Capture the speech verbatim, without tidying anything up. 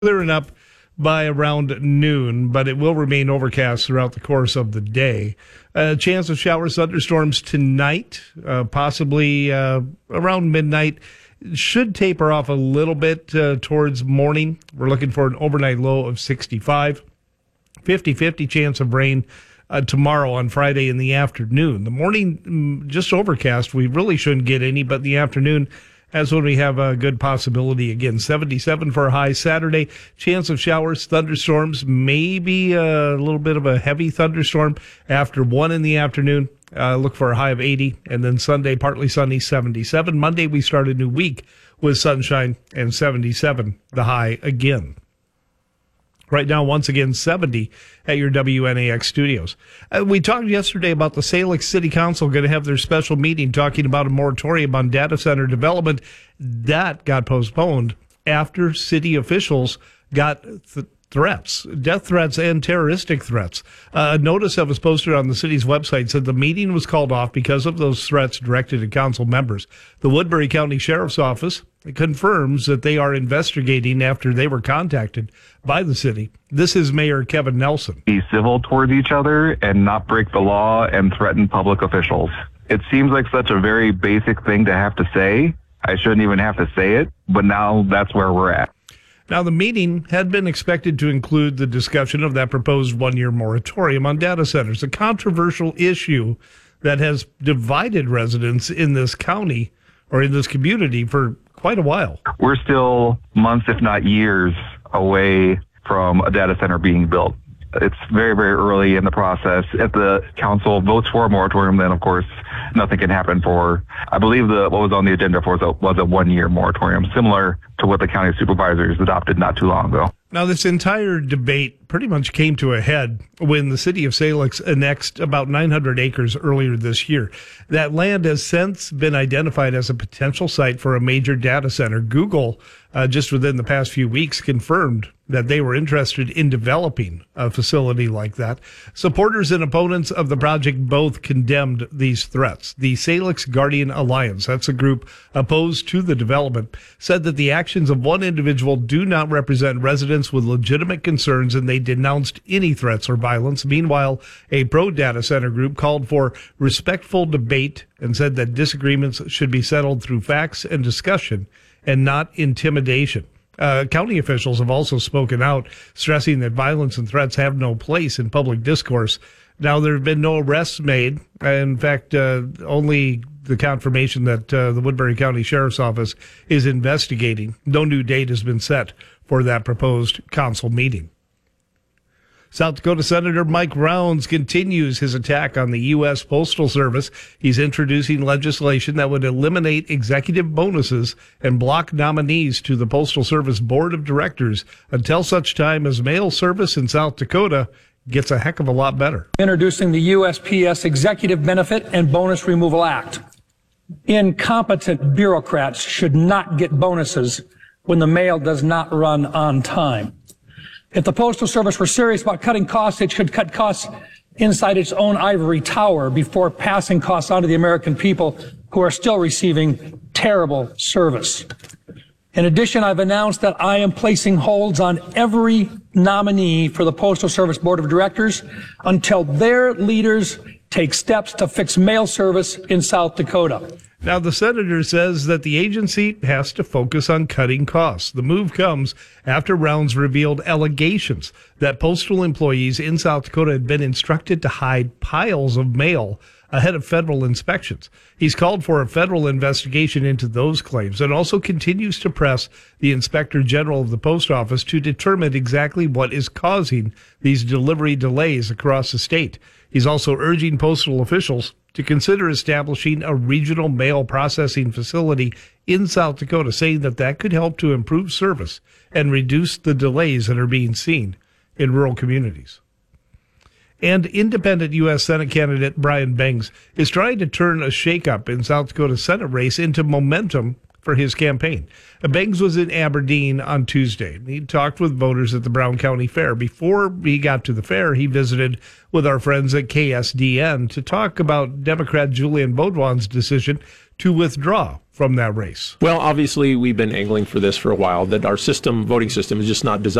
clearing up by around noon, but it will remain overcast throughout the course of the day. A chance of showers, thunderstorms tonight, uh, possibly uh, around midnight. Should taper off a little bit uh, towards morning. We're looking for an overnight low of sixty-five. fifty-fifty chance of rain uh, tomorrow on Friday in the afternoon. The morning, just overcast. We really shouldn't get any, but the afternoon, that's when we have a good possibility again. seventy-seven for a high Saturday. Chance of showers, thunderstorms, maybe a little bit of a heavy thunderstorm after one in the afternoon. Uh, look for a high of eighty. And then Sunday, partly sunny, seventy-seven. Monday, we start a new week with sunshine and seventy-seven, the high again. Right now, once again, seventy at your W N A X studios. Uh, we talked yesterday about the Salix City Council going to have their special meeting talking about a moratorium on data center development. That got postponed after city officials got th- threats, death threats and terroristic threats. Uh, a notice that was posted on the city's website said the meeting was called off because of those threats directed at council members. The Woodbury County Sheriff's Office confirms that they are investigating after they were contacted by the city. This is Mayor Kevin Nelson. Be civil towards each other and not break the law and threaten public officials. It seems like such a very basic thing to have to say. I shouldn't even have to say it, but now that's where we're at. Now, the meeting had been expected to include the discussion of that proposed one-year moratorium on data centers, a controversial issue that has divided residents in this county or in this community for quite a while. We're still months, if not years, away from a data center being built. It's very, very early in the process. If the council votes for a moratorium, then, of course, nothing can happen for, I believe the what was on the agenda for was a, was a one-year moratorium, similar to what the county supervisors adopted not too long ago. Now, this entire debate pretty much came to a head when the city of Salix annexed about nine hundred acres earlier this year. That land has since been identified as a potential site for a major data center. Google, uh, just within the past few weeks, confirmed that they were interested in developing a facility like that. Supporters and opponents of the project both condemned these threats. The Salix Guardian Alliance, that's a group opposed to the development, said that the actions of one individual do not represent residents with legitimate concerns, and they denounced any threats or violence. Meanwhile, a pro-data center group called for respectful debate and said that disagreements should be settled through facts and discussion and not intimidation. Uh, county officials have also spoken out, stressing that violence and threats have no place in public discourse. Now, there have been no arrests made. In fact, uh, only the confirmation that uh, the Woodbury County Sheriff's Office is investigating. No new date has been set for that proposed council meeting. South Dakota Senator Mike Rounds continues his attack on the U S Postal Service. He's introducing legislation that would eliminate executive bonuses and block nominees to the Postal Service Board of Directors until such time as mail service in South Dakota gets a heck of a lot better. Introducing the U S P S Executive Benefit and Bonus Removal Act. Incompetent bureaucrats should not get bonuses when the mail does not run on time. If the Postal Service were serious about cutting costs, it should cut costs inside its own ivory tower before passing costs on to the American people who are still receiving terrible service. In addition, I've announced that I am placing holds on every nominee for the Postal Service Board of Directors until their leaders take steps to fix mail service in South Dakota. Now, the senator says that the agency has to focus on cutting costs. The move comes after Rounds revealed allegations that postal employees in South Dakota had been instructed to hide piles of mail ahead of federal inspections. He's called for a federal investigation into those claims and also continues to press the Inspector General of the Post Office to determine exactly what is causing these delivery delays across the state. He's also urging postal officials to consider establishing a regional mail processing facility in South Dakota, saying that that could help to improve service and reduce the delays that are being seen in rural communities. And independent U S Senate candidate Brian Bengs is trying to turn a shakeup in South Dakota's Senate race into momentum for his campaign. Bengs was in Aberdeen on Tuesday. He talked with voters at the Brown County Fair. Before he got to the fair, he visited with our friends at K S D N to talk about Democrat Julian Baudouin's decision to withdraw from that race? Well, obviously, we've been angling for this for a while, that our system, voting system, is just not designed